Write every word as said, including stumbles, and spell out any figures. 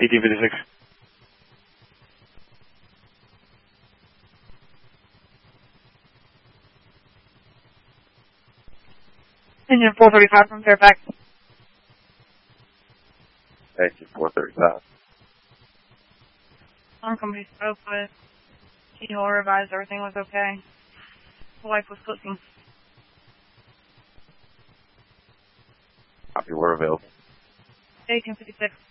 eighteen fifty-six. Engine four thirty-five from Fairfax. Engine four thirty-five. Alarm company spoke with keyhole, revised everything was okay. The wife was cooking. Copy, we're available. eighteen fifty-six.